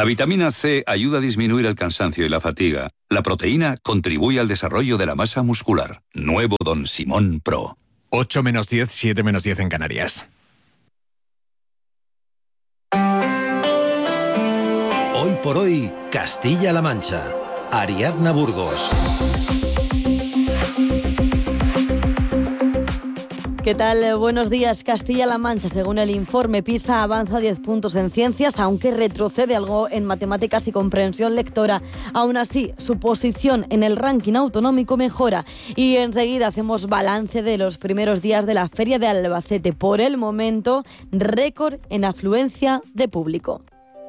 La vitamina C ayuda a disminuir el cansancio y la fatiga. La proteína contribuye al desarrollo de la masa muscular. Nuevo Don Simón Pro. 8 menos 10, 7 menos 10 en Canarias. Hoy por hoy, Castilla-La Mancha. Ariadna Burgos. ¿Qué tal? Buenos días. Castilla-La Mancha, según el informe PISA, avanza 10 puntos en ciencias, aunque retrocede algo en matemáticas y comprensión lectora. Aún así, su posición en el ranking autonómico mejora. Y enseguida hacemos balance de los primeros días de la Feria de Albacete. Por el momento, récord en afluencia de público.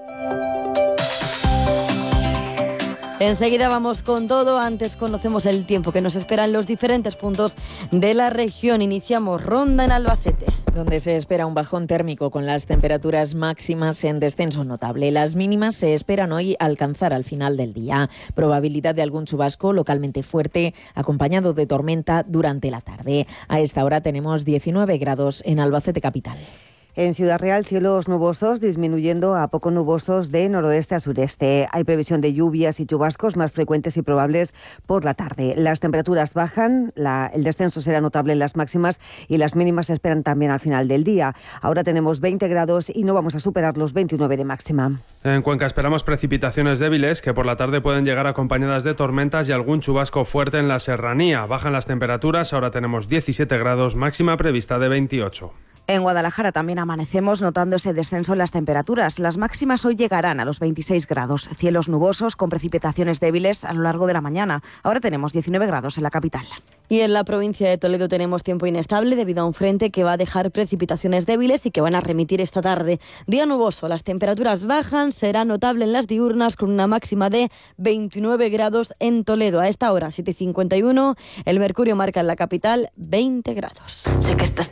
Enseguida vamos con todo. Antes conocemos el tiempo que nos espera en los diferentes puntos de la región. Iniciamos ronda en Albacete, donde se espera un bajón térmico con las temperaturas máximas en descenso notable. Las mínimas se esperan hoy alcanzar al final del día. Probabilidad de algún chubasco localmente fuerte, acompañado de tormenta durante la tarde. A esta hora tenemos 19 grados en Albacete capital. En Ciudad Real, cielos nubosos disminuyendo a poco nubosos de noroeste a sureste. Hay previsión de lluvias y chubascos más frecuentes y probables por la tarde. Las temperaturas bajan, el descenso será notable en las máximas y las mínimas se esperan también al final del día. Ahora tenemos 20 grados y no vamos a superar los 29 de máxima. En Cuenca esperamos precipitaciones débiles que por la tarde pueden llegar acompañadas de tormentas y algún chubasco fuerte en la serranía. Bajan las temperaturas, ahora tenemos 17 grados, máxima prevista de 28. En Guadalajara también amanecemos notando ese descenso en las temperaturas. Las máximas hoy llegarán a los 26 grados. Cielos nubosos con precipitaciones débiles a lo largo de la mañana. Ahora tenemos 19 grados en la capital. Y en la provincia de Toledo tenemos tiempo inestable debido a un frente que va a dejar precipitaciones débiles y que van a remitir esta tarde. Día nuboso, las temperaturas bajan, será notable en las diurnas con una máxima de 29 grados en Toledo. A esta hora, 7:51, el mercurio marca en la capital 20 grados. Sé que estás